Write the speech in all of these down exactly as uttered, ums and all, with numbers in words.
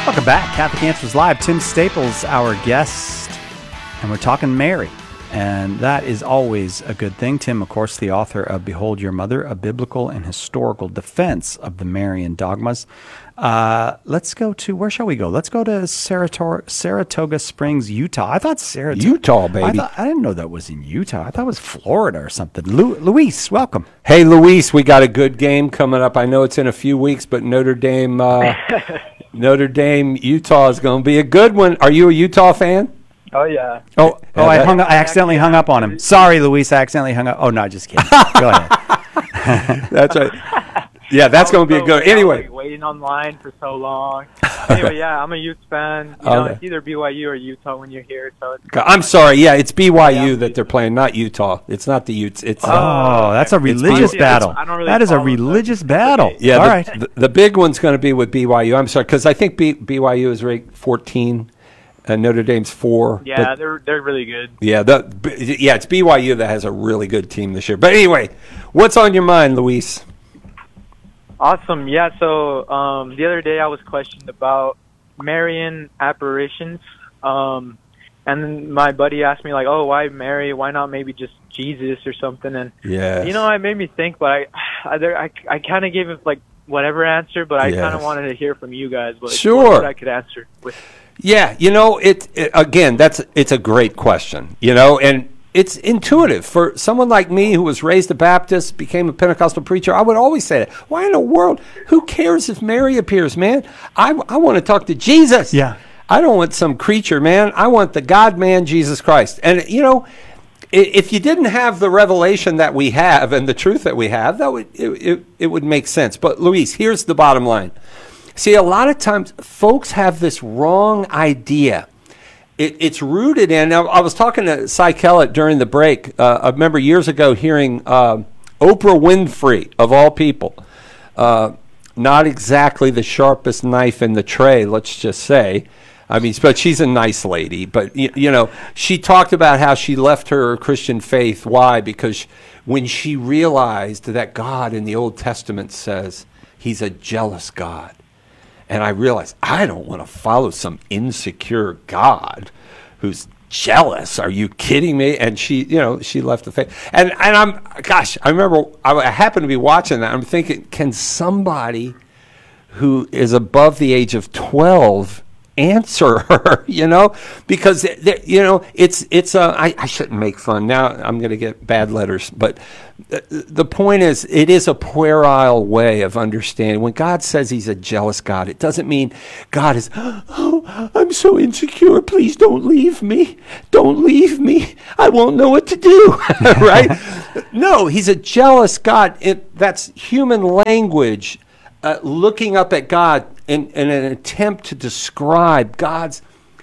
Welcome back. Catholic Answers Live. Tim Staples, our guest, and we're talking Mary. And that is always a good thing. Tim, of course, the author of Behold Your Mother, a biblical and historical defense of the Marian dogmas. Uh, let's go to, where shall we go? Let's go to Saratoga, Saratoga Springs, Utah. I thought Saratoga. Utah, baby. I, thought, I didn't know that was in Utah. I thought it was Florida or something. Lu- Luis, welcome. Hey, Luis, we got a good game coming up. I know it's in a few weeks, but Notre Dame, uh, Notre Dame, Utah is going to be a good one. Are you a Utah fan? Oh, yeah. Oh, oh! I hung. I accidentally hung up on him. Sorry, Luis. I accidentally hung up. Oh no, just kidding. Go ahead. That's right. Yeah, that's going to be a good. Anyway, like waiting online for so long. Anyway, yeah, I'm a Utes fan. You know, Okay. it's either B Y U or Utah when you're here. So it's I'm sorry. Yeah, it's B Y U that they're playing, not Utah. It's not the Utes. It's uh, Oh, that's a religious It's- battle. I don't really That is a follow them. religious battle. yeah. All the, right. the, the big one's going to be with B Y U. I'm sorry because I think B, BYU is ranked fourteen, and Notre Dame's four. yeah, but- they're they're really good. Yeah, the, b- yeah, it's B Y U that has a really good team this year. But anyway, what's on your mind, Luis? Awesome. Yeah. So um, the other day I was questioned about Marian apparitions, um, and my buddy asked me like, "Oh, why Mary? Why not maybe just Jesus or something?" And Yeah, you know, it made me think, but I I, there- I, I kind of gave it like whatever answer, but I Yes. kind of wanted to hear from you guys. But Sure. what I could answer with. yeah. You know, it, it again. That's it's a great question. You know, and it's intuitive for someone like me who was raised a Baptist, became a Pentecostal preacher. I would always say that. Why in the world? Who cares if Mary appears, man? I I want to talk to Jesus. Yeah. I don't want some creature, man. I want the God-man, Jesus Christ. And you know, i- if you didn't have the revelation that we have and the truth that we have, that would it, it, it would make sense. But Luis, here's the bottom line. See, a lot of times folks have this wrong idea. It, it's rooted in. I, I was talking to Cy Kellett during the break. Uh, I remember years ago hearing uh, Oprah Winfrey, of all people, uh, not exactly the sharpest knife in the tray, let's just say. I mean, but she's a nice lady. But, you, you know, she talked about how she left her Christian faith. Why? Because when she realized that God in the Old Testament says he's a jealous God. And I realized I don't want to follow some insecure God who's jealous. Are you kidding me? And she, you know, she left the faith. And and I'm, gosh, I remember I, I happened to be watching that. I'm thinking, can somebody who is above the age of twelve answer her? You know, because th- you know it's it's a. I, I shouldn't make fun now. I'm going to get bad letters, but. The point is, it is a puerile way of understanding. When God says he's a jealous God, it doesn't mean God is, oh, I'm so insecure. Please don't leave me. Don't leave me. I won't know what to do. Right? No, he's a jealous God. It, that's human language uh, looking up at God in, in an attempt to describe God's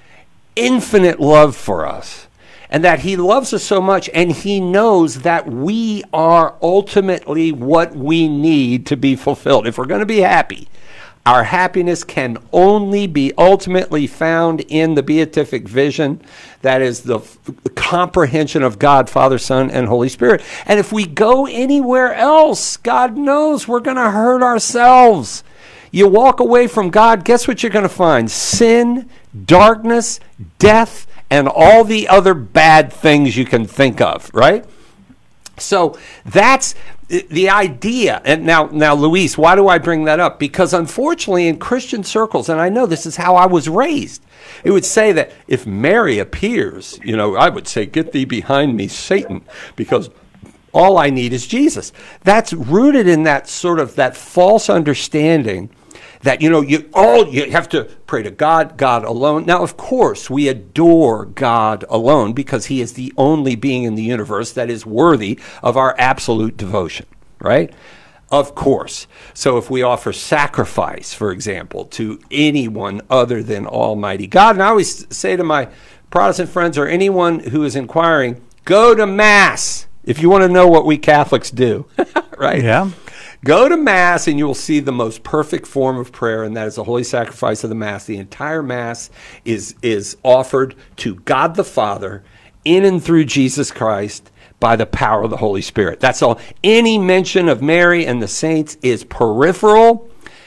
infinite love for us. And that he loves us so much, and he knows that we are ultimately what we need to be fulfilled. If we're going to be happy, our happiness can only be ultimately found in the beatific vision, that is the f- comprehension of God, Father, Son, and Holy Spirit. And if we go anywhere else, God knows we're going to hurt ourselves. You walk away from God, guess what you're going to find? Sin, darkness, death, and all the other bad things you can think of, right? So that's the idea. And now, now, Luis, why do I bring that up? Because unfortunately in Christian circles, and I know this is how I was raised, it would say that if Mary appears, you know, I would say, get thee behind me, Satan, because all I need is Jesus. That's rooted in that sort of that false understanding that, you know, you all you have to pray to God, God alone. Now, of course, we adore God alone because he is the only being in the universe that is worthy of our absolute devotion, right? Of course. So if we offer sacrifice, for example, to anyone other than Almighty God, and I always say to my Protestant friends or anyone who is inquiring, go to Mass if you want to know what we Catholics do, right? Yeah. Go to Mass and you will see the most perfect form of prayer, and that is the holy sacrifice of the Mass. The entire Mass is, is offered to God the Father in and through Jesus Christ by the power of the Holy Spirit. That's all. Any mention of Mary and the saints is peripheral.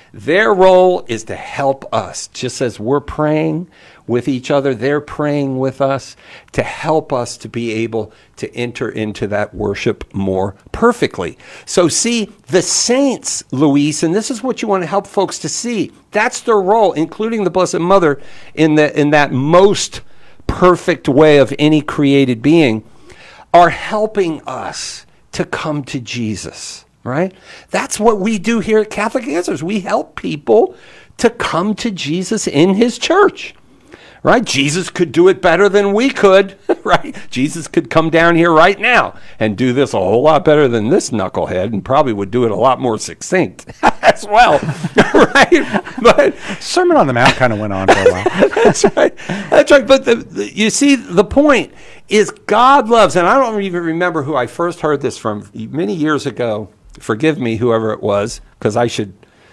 Their role is to help us. Just as we're praying with each other, they're praying with us to help us to be able to enter into that worship more perfectly. So see, the saints, Luis, and this is what you want to help folks to see. That's their role, including the Blessed Mother, in the in that most perfect way of any created being, are helping us to come to Jesus, right? That's what we do here at Catholic Answers. We help people to come to Jesus in his church, right? Jesus could do it better than we could, right? Jesus could come down here right now and do this a whole lot better than this knucklehead, and probably would do it a lot more succinct as well, right? But Sermon on the Mount kind of went on for a while. That's right. That's right. But the, the, you see, the point is God loves, and I don't even remember who I first heard this from many years ago. Forgive me, whoever it was, because I should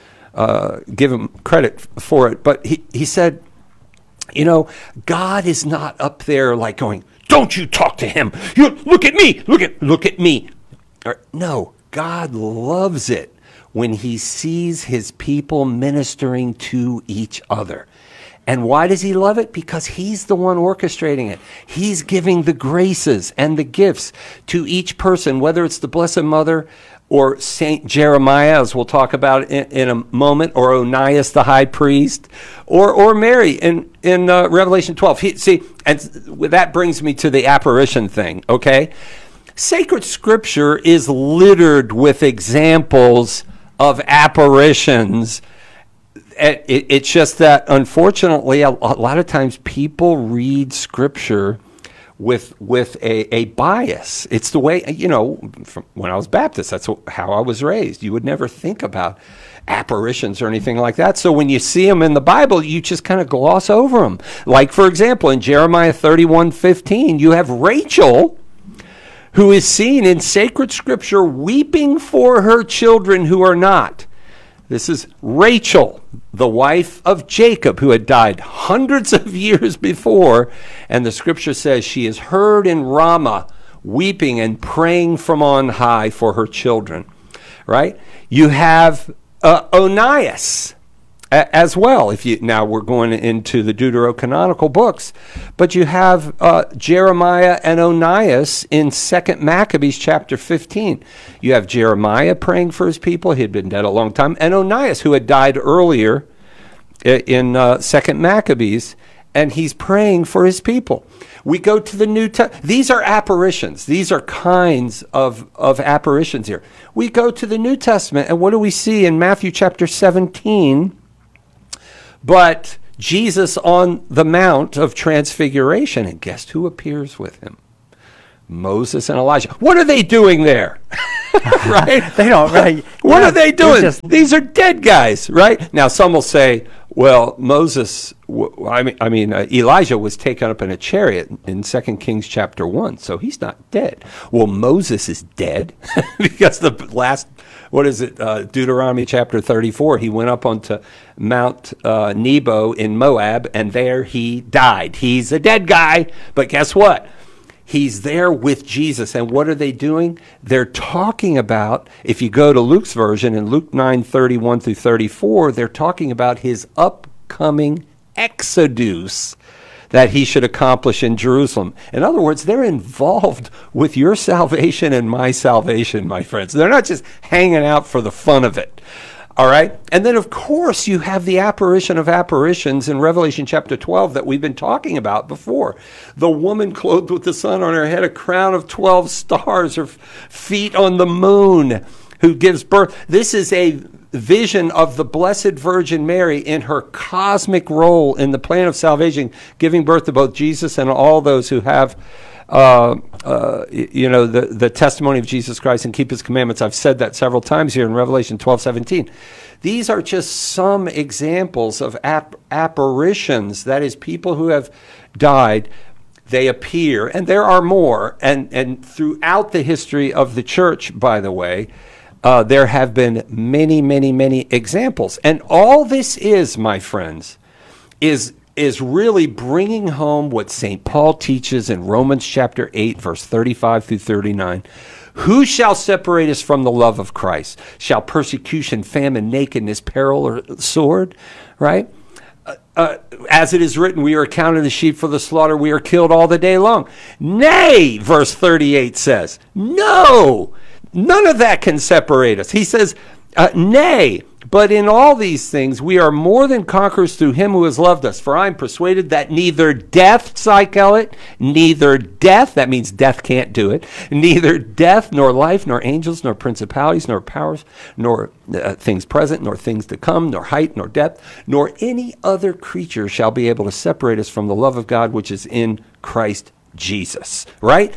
uh, give him credit for it. But he, he said, you know, God is not up there like going, don't you talk to him. You look at me. Look at look at me. Or, no, God loves it when he sees his people ministering to each other. And why does he love it? Because he's the one orchestrating it. He's giving the graces and the gifts to each person, whether it's the Blessed Mother or Saint Jeremiah, as we'll talk about in, in a moment, or Onias the high priest, or or Mary in, in uh, Revelation twelve. He, see, and that brings me to the apparition thing, okay? Sacred Scripture is littered with examples of apparitions. It, it, it's just that, unfortunately, a, a lot of times people read Scripture with with a, a bias. It's the way, you know, from when I was Baptist, that's how I was raised. You would never think about apparitions or anything like that. So when you see them in the Bible, you just kind of gloss over them. Like, for example, in Jeremiah thirty-one fifteen, you have Rachel, who is seen in sacred Scripture weeping for her children who are not. This is Rachel, the wife of Jacob, who had died hundreds of years before. And the Scripture says she is heard in Ramah, weeping and praying from on high for her children. Right? You have uh, Onias a- as well. If you now we're going into the Deuterocanonical books, but you have uh, Jeremiah and Onias in Second Maccabees chapter fifteen. You have Jeremiah praying for his people; he had been dead a long time, and Onias, who had died earlier in uh, Second Maccabees, and he's praying for his people. We go to the New Testament. These are apparitions. These are kinds of, of apparitions here. We go to the New Testament, and what do we see in Matthew chapter seventeen? But Jesus on the Mount of Transfiguration, and guess who appears with him? Moses and Elijah. What are they doing there? Right? They don't, right? What Yeah, are they they're doing? just- These are dead guys, right? Now, some will say, well, Moses, w- I mean, I mean uh, Elijah was taken up in a chariot in Second Kings chapter one, so he's not dead. Well, Moses is dead because the last, what is it, uh, Deuteronomy chapter thirty-four, he went up onto Mount uh, Nebo in Moab, and there he died. He's a dead guy, but guess what? He's there with Jesus. And what are they doing? They're talking about, if you go to Luke's version, in Luke nine thirty-one through thirty-four, they're talking about his upcoming exodus that he should accomplish in Jerusalem. In other words, they're involved with your salvation and my salvation, my friends. They're not just hanging out for the fun of it. All right? And then, of course, you have the apparition of apparitions in Revelation chapter twelve that we've been talking about before. The woman clothed with the sun on her head, a crown of twelve stars, her feet on the moon, who gives birth. This is a vision of the Blessed Virgin Mary in her cosmic role in the plan of salvation, giving birth to both Jesus and all those who have Uh, uh, you know, the, the testimony of Jesus Christ and keep his commandments. I've said that several times here in Revelation twelve seventeen. These are just some examples of ap- apparitions, that is, people who have died. They appear, and there are more. And, and throughout the history of the church, by the way, uh, there have been many, many, many examples. And all this is, my friends, is is really bringing home what Saint Paul teaches in Romans chapter eight, verse thirty-five through thirty-nine. Who shall separate us from the love of Christ? Shall persecution, famine, nakedness, peril, or sword? Right? Uh, uh, as it is written, we are accounted as sheep for the slaughter. We are killed all the day long. Nay, verse thirty-eight says, no, none of that can separate us. He says, uh, nay, but in all these things we are more than conquerors through him who has loved us. For I am persuaded that neither death, Psychelit, neither death, that means death can't do it, neither death, nor life, nor angels, nor principalities, nor powers, nor uh, things present, nor things to come, nor height, nor depth, nor any other creature shall be able to separate us from the love of God which is in Christ Jesus. Right?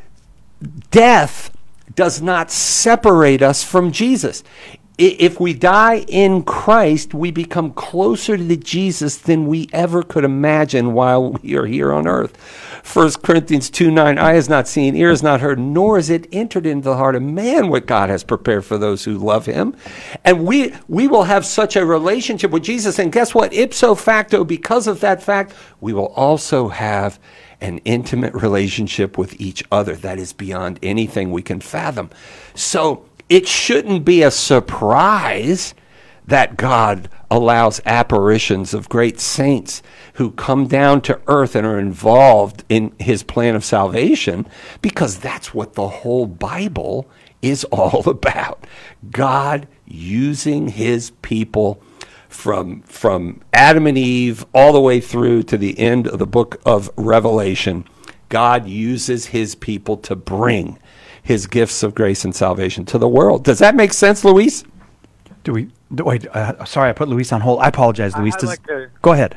Death does not separate us from Jesus. If we die in Christ, we become closer to Jesus than we ever could imagine while we are here on earth. First Corinthians two nine, eye has not seen, ear has not heard, nor has it entered into the heart of man what God has prepared for those who love him. And we we will have such a relationship with Jesus. And guess what? Ipso facto, because of that fact, we will also have an intimate relationship with each other that is beyond anything we can fathom. So it shouldn't be a surprise that God allows apparitions of great saints who come down to earth and are involved in his plan of salvation, because that's what the whole Bible is all about. God using his people from, from Adam and Eve all the way through to the end of the book of Revelation. God uses his people to bring his gifts of grace and salvation to the world. Does that make sense, Luis? Do we? Do, wait, uh, sorry, I put Luis on hold. I apologize, Luis. I Does, like to, go ahead.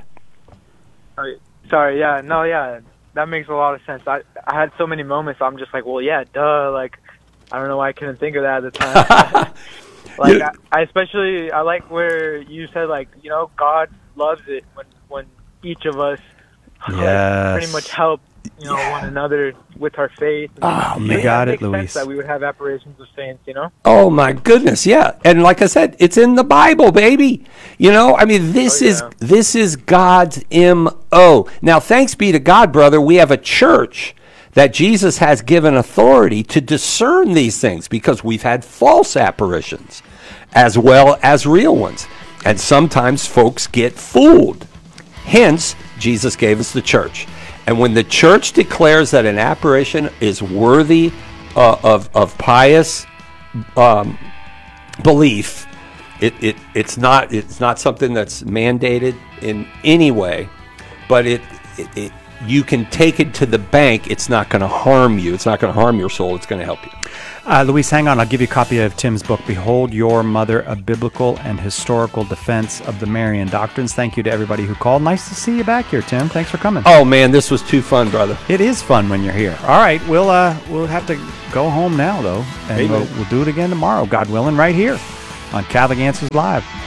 sorry, sorry, yeah, no, yeah, that makes a lot of sense. I I had so many moments. I'm just like, well, yeah, duh. Like, I don't know why I couldn't think of that at the time. like, I, I especially I like where you said, like, you know, God loves it when when each of us like, Yes. pretty much help, you know, Yeah. one another with our faith. Oh, You man. got it, makes sense Luis. that we would have apparitions of saints, you know. Oh my goodness, yeah. And like I said, it's in the Bible, baby. You know, I mean, this Oh, is yeah. this is God's M O. Now, thanks be to God, brother, we have a church that Jesus has given authority to discern these things, because we've had false apparitions as well as real ones. And sometimes folks get fooled. Hence, Jesus gave us the church. And when the church declares that an apparition is worthy uh, of, of pious um, belief, it, it it's not it's not something that's mandated in any way, but it, it, it you can take it to the bank. It's not going to harm you. It's not going to harm your soul. It's going to help you. Uh, Luis, hang on. I'll give you a copy of Tim's book, Behold Your Mother, A Biblical and Historical Defense of the Marian Doctrines. Thank you to everybody who called. Nice to see you back here, Tim. Thanks for coming. Oh man, this was too fun, brother. It is fun when you're here. All right, we'll uh, we'll have to go home now, though, and Amen. we'll, we'll do it again tomorrow, God willing, right here on Catholic Answers Live.